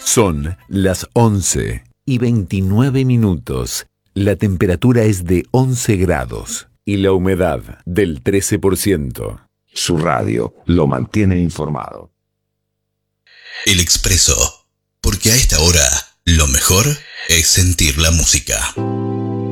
Son las 11:29. La temperatura es de 11 grados y la humedad del 13%. Su radio lo mantiene informado. El Expreso, porque a esta hora lo mejor es sentir la música.